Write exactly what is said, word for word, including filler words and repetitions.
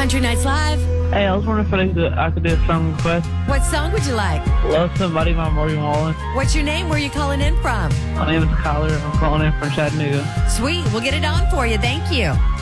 Country Nights Live. Hey, I was wondering if I could, I could do a song request. What song would you like? Love Somebody by Morgan Wallen. What's your name? Where are you calling in from? My name is Kyler. I'm calling in from Chattanooga. Sweet. We'll get it on for you. Thank you.